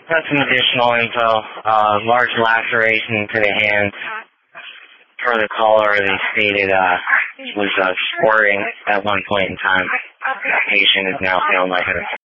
Got some additional info. Large laceration to the hand. Per the caller, they stated was squirting at one point in time. The patient is now feeling like